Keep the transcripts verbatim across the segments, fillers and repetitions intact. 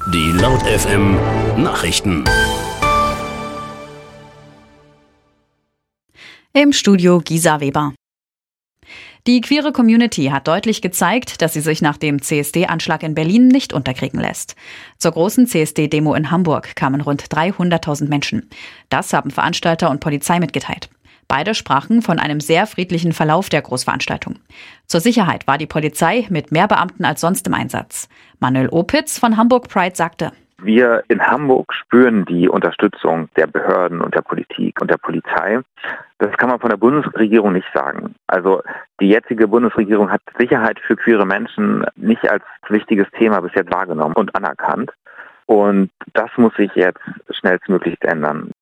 Die Laut F M Nachrichten. Im Studio Gisa Weber. Die queere Community hat deutlich gezeigt, dass sie sich nach dem C S D-Anschlag in Berlin nicht unterkriegen lässt. Zur großen C S D-Demo in Hamburg kamen rund dreihunderttausend Menschen. Das haben Veranstalter und Polizei mitgeteilt. Beide sprachen von einem sehr friedlichen Verlauf der Großveranstaltung. Zur Sicherheit war die Polizei mit mehr Beamten als sonst im Einsatz. Manuel Opitz von Hamburg Pride sagte: Wir in Hamburg spüren die Unterstützung der Behörden und der Politik und der Polizei. Das kann man von der Bundesregierung nicht sagen. Also die jetzige Bundesregierung hat Sicherheit für queere Menschen nicht als wichtiges Thema bis jetzt wahrgenommen und anerkannt. Und das muss sich jetzt schnellstmöglichst ändern.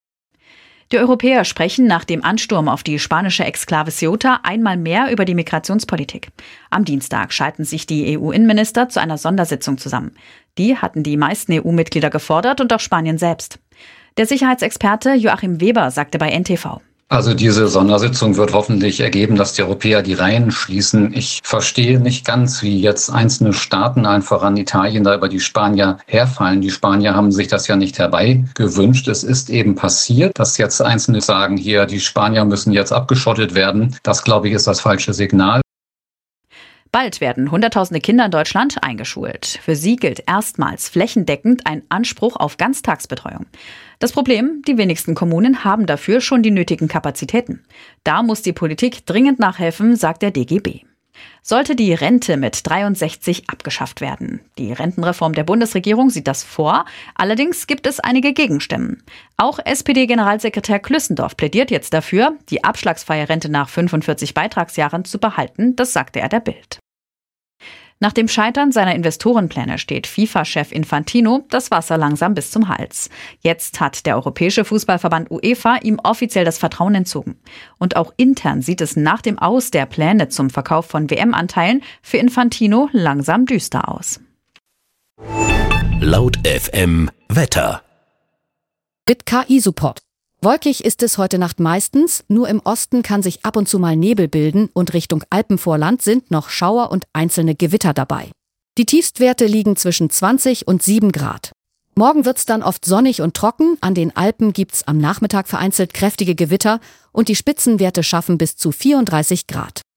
Die Europäer sprechen nach dem Ansturm auf die spanische Exklave Ceuta einmal mehr über die Migrationspolitik. Am Dienstag schalten sich die E U-Innenminister zu einer Sondersitzung zusammen. Die hatten die meisten E U-Mitglieder gefordert und auch Spanien selbst. Der Sicherheitsexperte Joachim Weber sagte bei N T V: Also diese Sondersitzung wird hoffentlich ergeben, dass die Europäer die Reihen schließen. Ich verstehe nicht ganz, wie jetzt einzelne Staaten, allen voran Italien, da über die Spanier herfallen. Die Spanier haben sich das ja nicht herbeigewünscht. Es ist eben passiert, dass jetzt Einzelne sagen, hier, die Spanier müssen jetzt abgeschottet werden. Das, glaube ich, ist das falsche Signal. Bald werden Hunderttausende Kinder in Deutschland eingeschult. Für sie gilt erstmals flächendeckend ein Anspruch auf Ganztagsbetreuung. Das Problem, die wenigsten Kommunen haben dafür schon die nötigen Kapazitäten. Da muss die Politik dringend nachhelfen, sagt der D G B. Sollte die Rente mit dreiundsechzig abgeschafft werden. Die Rentenreform der Bundesregierung sieht das vor. Allerdings gibt es einige Gegenstimmen. Auch S P D-Generalsekretär Klüssendorf plädiert jetzt dafür, die abschlagsfreie Rente nach fünfundvierzig Beitragsjahren zu behalten. Das sagte er der Bild. Nach dem Scheitern seiner Investorenpläne steht FIFA-Chef Infantino das Wasser langsam bis zum Hals. Jetzt hat der Europäische Fußballverband UEFA ihm offiziell das Vertrauen entzogen. Und auch intern sieht es nach dem Aus der Pläne zum Verkauf von W M-Anteilen für Infantino langsam düster aus. Laut F M Wetter. Mit K I-Support. Wolkig ist es heute Nacht meistens, nur im Osten kann sich ab und zu mal Nebel bilden und Richtung Alpenvorland sind noch Schauer und einzelne Gewitter dabei. Die Tiefstwerte liegen zwischen zwanzig und sieben Grad. Morgen wird's dann oft sonnig und trocken, an den Alpen gibt's am Nachmittag vereinzelt kräftige Gewitter und die Spitzenwerte schaffen bis zu vierunddreißig Grad.